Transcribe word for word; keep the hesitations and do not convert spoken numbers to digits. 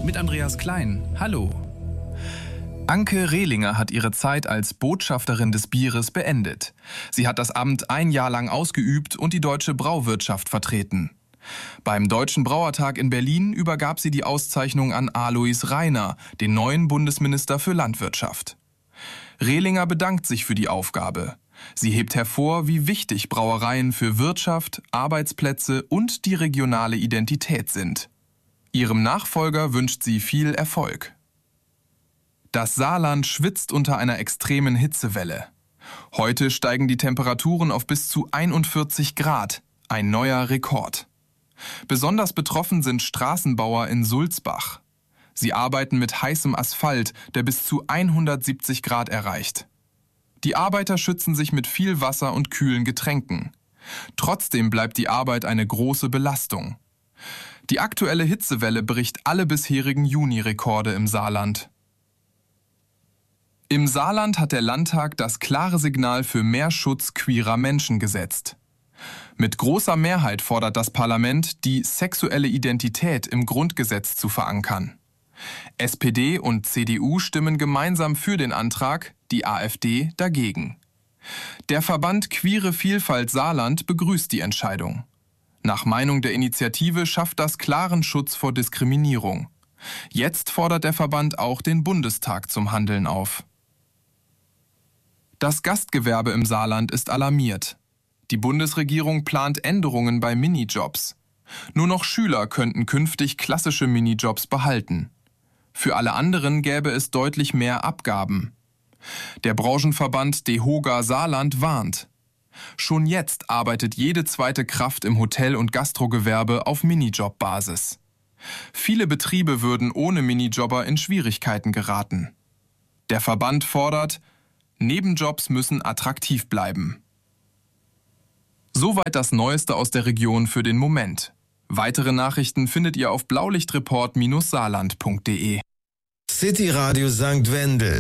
mit Andreas Klein. Hallo. Anke Rehlinger hat ihre Zeit als Botschafterin des Bieres beendet. Sie hat das Amt ein Jahr lang ausgeübt und die deutsche Brauwirtschaft vertreten. Beim Deutschen Brauertag in Berlin übergab sie die Auszeichnung an Alois Rainer, den neuen Bundesminister für Landwirtschaft. Rehlinger bedankt sich für die Aufgabe. Sie hebt hervor, wie wichtig Brauereien für Wirtschaft, Arbeitsplätze und die regionale Identität sind. Ihrem Nachfolger wünscht sie viel Erfolg. Das Saarland schwitzt unter einer extremen Hitzewelle. Heute steigen die Temperaturen auf bis zu einundvierzig Grad, ein neuer Rekord. Besonders betroffen sind Straßenbauer in Sulzbach. Sie arbeiten mit heißem Asphalt, der bis zu hundertsiebzig Grad erreicht. Die Arbeiter schützen sich mit viel Wasser und kühlen Getränken. Trotzdem bleibt die Arbeit eine große Belastung. Die aktuelle Hitzewelle bricht alle bisherigen Juni-Rekorde im Saarland. Im Saarland hat der Landtag das klare Signal für mehr Schutz queerer Menschen gesetzt. Mit großer Mehrheit fordert das Parlament, die sexuelle Identität im Grundgesetz zu verankern. S P D und C D U stimmen gemeinsam für den Antrag, die AfD dagegen. Der Verband Queere Vielfalt Saarland begrüßt die Entscheidung. Nach Meinung der Initiative schafft das klaren Schutz vor Diskriminierung. Jetzt fordert der Verband auch den Bundestag zum Handeln auf. Das Gastgewerbe im Saarland ist alarmiert. Die Bundesregierung plant Änderungen bei Minijobs. Nur noch Schüler könnten künftig klassische Minijobs behalten. Für alle anderen gäbe es deutlich mehr Abgaben. Der Branchenverband DEHOGA Saarland warnt. Schon jetzt arbeitet jede zweite Kraft im Hotel- und Gastrogewerbe auf Minijob-Basis. Viele Betriebe würden ohne Minijobber in Schwierigkeiten geraten. Der Verband fordert, Nebenjobs müssen attraktiv bleiben. Soweit das Neueste aus der Region für den Moment. Weitere Nachrichten findet ihr auf blaulichtreport Bindestrich saarland Punkt de. City Radio Sankt Wendel